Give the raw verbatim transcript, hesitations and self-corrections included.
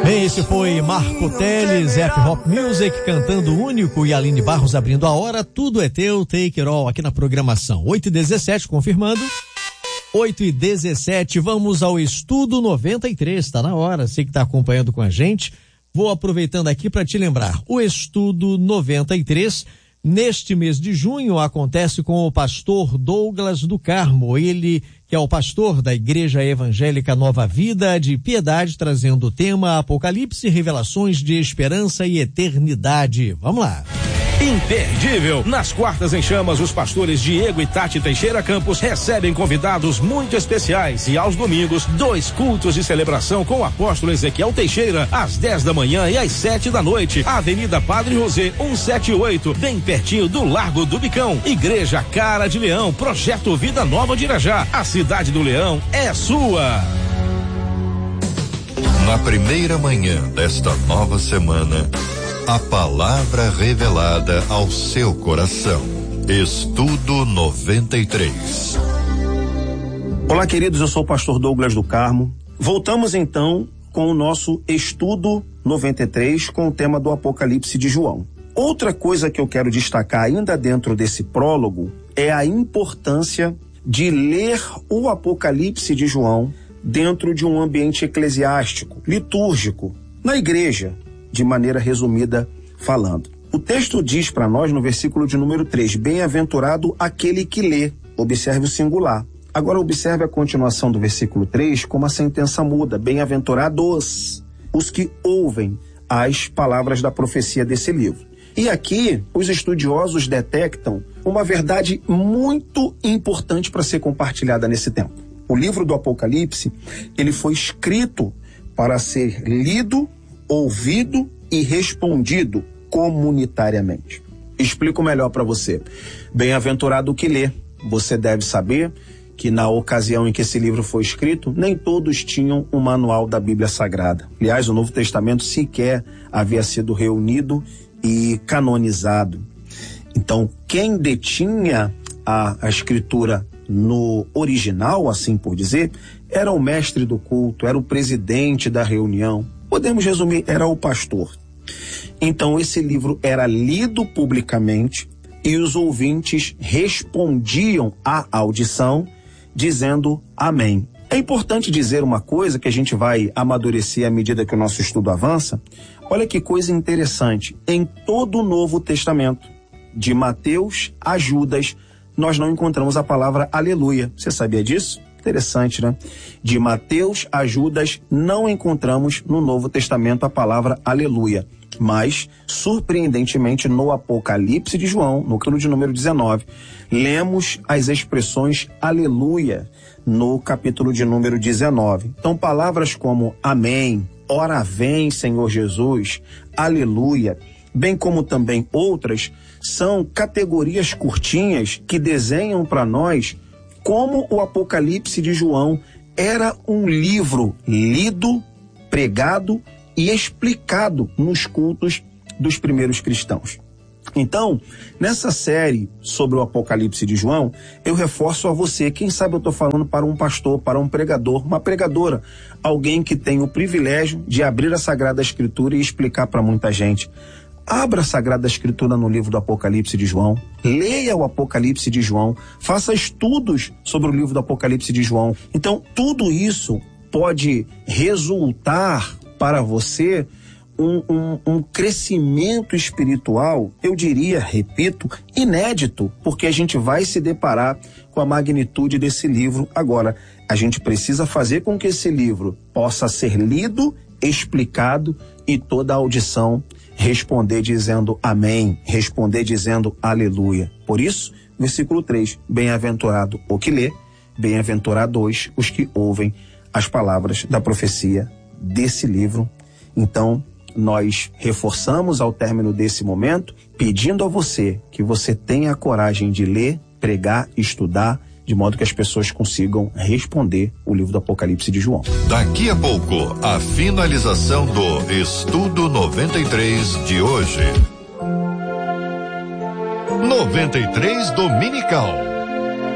Esse foi Marco Teles, F-Hop Music, cantando Único, e Aline Barros abrindo a hora. Tudo é teu, take it all, aqui na programação. oito e dezessete, confirmando. oito e dezessete, vamos ao Estudo noventa e três, tá na hora, você que tá acompanhando com a gente. Vou aproveitando aqui para te lembrar, o Estudo noventa e três, neste mês de junho, acontece com o pastor Douglas do Carmo, ele que é o pastor da Igreja Evangélica Nova Vida de Piedade, trazendo o tema Apocalipse, revelações de esperança e eternidade. Vamos lá. Imperdível! Nas quartas em chamas, os pastores Diego e Tati Teixeira Campos recebem convidados muito especiais, e aos domingos, dois cultos de celebração com o apóstolo Ezequiel Teixeira, às dez da manhã e às sete da noite. Avenida Padre José, cento e setenta e oito, bem pertinho do Largo do Bicão. Igreja Cara de Leão, Projeto Vida Nova de Irajá. A cidade do Leão é sua. Na primeira manhã desta nova semana, a palavra revelada ao seu coração. Estudo noventa e três. Olá, queridos, eu sou o pastor Douglas do Carmo. Voltamos então com o nosso Estudo noventa e três, com o tema do Apocalipse de João. Outra coisa que eu quero destacar ainda dentro desse prólogo é a importância de ler o Apocalipse de João dentro de um ambiente eclesiástico, litúrgico, na igreja, de maneira resumida falando. O texto diz para nós no versículo de número três, bem-aventurado aquele que lê. Observe o singular. Agora observe a continuação do versículo três, como a sentença muda, bem-aventurados os que ouvem as palavras da profecia desse livro. E aqui os estudiosos detectam uma verdade muito importante para ser compartilhada nesse tempo. O livro do Apocalipse, ele foi escrito para ser lido, ouvido e respondido comunitariamente. Explico melhor para você. Bem-aventurado o que lê. Você deve saber que na ocasião em que esse livro foi escrito, nem todos tinham um manual da Bíblia Sagrada. Aliás, o Novo Testamento sequer havia sido reunido e canonizado. Então, quem detinha a, a escritura no original, assim por dizer, era o mestre do culto, era o presidente da reunião. Podemos resumir, era o pastor. Então, esse livro era lido publicamente e os ouvintes respondiam à audição dizendo amém. É importante dizer uma coisa que a gente vai amadurecer à medida que o nosso estudo avança. Olha que coisa interessante. Em todo o Novo Testamento, de Mateus a Judas, nós não encontramos a palavra aleluia. Você sabia disso? Interessante, né? De Mateus a Judas, não encontramos no Novo Testamento a palavra aleluia. Mas, surpreendentemente, no Apocalipse de João, no capítulo de número dezenove, lemos as expressões aleluia no capítulo de número dezenove. Então, palavras como amém, ora vem, Senhor Jesus, aleluia, bem como também outras, são categorias curtinhas que desenham para nós como o Apocalipse de João era um livro lido, pregado e explicado nos cultos dos primeiros cristãos. Então, nessa série sobre o Apocalipse de João, eu reforço a você, quem sabe eu estou falando para um pastor, para um pregador, uma pregadora, alguém que tem o privilégio de abrir a Sagrada Escritura e explicar para muita gente. Abra a Sagrada Escritura no livro do Apocalipse de João, leia o Apocalipse de João, faça estudos sobre o livro do Apocalipse de João. Então, tudo isso pode resultar para você um, um, um crescimento espiritual, eu diria, repito, inédito, porque a gente vai se deparar com a magnitude desse livro. Agora, a gente precisa fazer com que esse livro possa ser lido, explicado e toda a audição responder dizendo amém, responder dizendo aleluia. Por isso, versículo três, bem-aventurado o que lê, bem-aventurados os que ouvem as palavras da profecia desse livro. Então, nós reforçamos ao término desse momento, pedindo a você que você tenha a coragem de ler, pregar, estudar, de modo que as pessoas consigam responder o livro do Apocalipse de João. Daqui a pouco, a finalização do Estudo noventa e três de hoje. noventa e três Dominical.